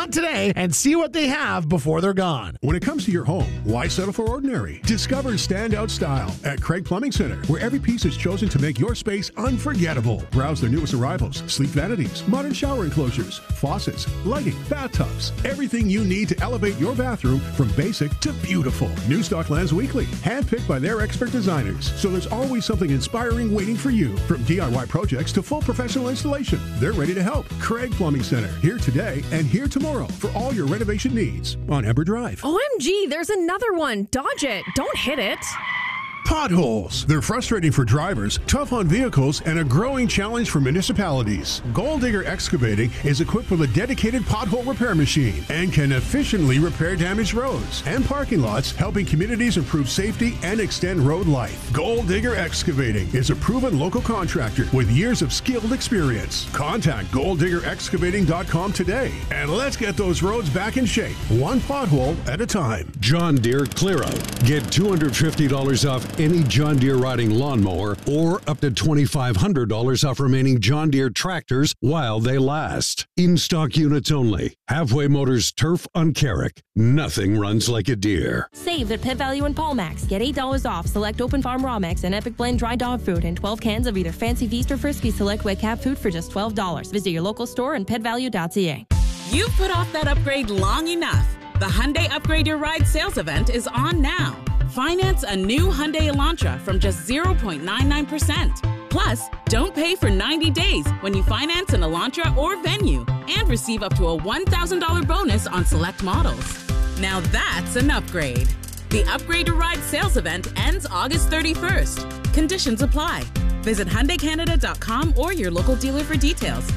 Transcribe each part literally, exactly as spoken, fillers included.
on today and see what they have before they're gone. When it comes to your home, why settle for ordinary? Discover standout style at Craig Plumbing Center, where every piece is chosen to make your space unforgettable. Browse their newest arrivals, sleek vanities, modern shower enclosures, faucets, lighting, bathtubs, everything you need to elevate your bathroom from basic to beautiful. New stock lands weekly, handpicked by their expert designers, so there's always something inspiring waiting for you. From D I Y projects to full professional installation, they're ready to help. Craig Plumbing Center, here today and here tomorrow for all your renovation needs on Ember Drive. O M G, there's another one. Dodge it. Don't hit it. Potholes. They're frustrating for drivers, tough on vehicles, and a growing challenge for municipalities. Gold Digger Excavating is equipped with a dedicated pothole repair machine and can efficiently repair damaged roads and parking lots, helping communities improve safety and extend road life. Gold Digger Excavating is a proven local contractor with years of skilled experience. Contact gold digger excavating dot com today and let's get those roads back in shape, one pothole at a time. John Deere Clear Out. Get two hundred fifty dollars off any John Deere riding lawnmower or up to twenty-five hundred dollars off remaining John Deere tractors while they last. In-stock units only. Halfway Motors Turf on Carrick. Nothing runs like a Deere. Save at Pet Value and Paulmax. Get eight dollars off select Open Farm Raw Mix and Epic Blend Dry Dog Food and twelve cans of either Fancy Feast or Frisky Select Wet Cat Food for just twelve dollars. Visit your local store and pet value dot c a. You've put off that upgrade long enough. The Hyundai Upgrade Your Ride sales event is on now. Finance a new Hyundai Elantra from just zero point nine nine percent. Plus, don't pay for ninety days when you finance an Elantra or Venue and receive up to a one thousand dollars bonus on select models. Now that's an upgrade. The Upgrade Your Ride sales event ends August thirty-first. Conditions apply. Visit Hyundai Canada dot com or your local dealer for details.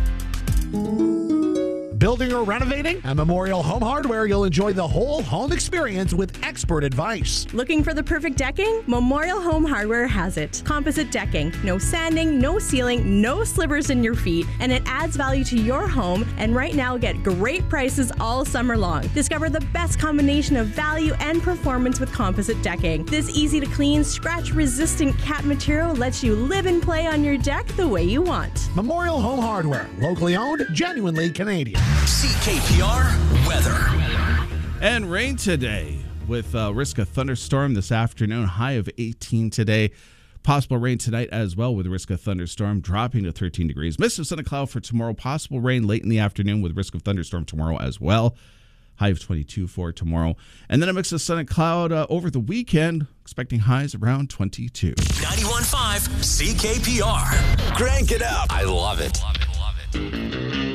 Building or renovating? At Memorial Home Hardware, you'll enjoy the whole home experience with expert advice. Looking for the perfect decking? Memorial Home Hardware has it. Composite decking. No sanding, no sealing, no slivers in your feet, and it adds value to your home. And right now, get great prices all summer long. Discover the best combination of value and performance with composite decking. This easy-to-clean, scratch-resistant cap material lets you live and play on your deck the way you want. Memorial Home Hardware. Locally owned, genuinely Canadian. C K P R weather. And rain today with uh, risk of thunderstorm this afternoon. High of eighteen today. Possible rain tonight as well with risk of thunderstorm dropping to thirteen degrees. Mist of sun and cloud for tomorrow. Possible rain late in the afternoon with risk of thunderstorm tomorrow as well. High of twenty-two for tomorrow. And then a mix of sun and cloud uh, over the weekend. Expecting highs around twenty-two. ninety-one point five C K P R. Crank it up. I love it. Love it, love it.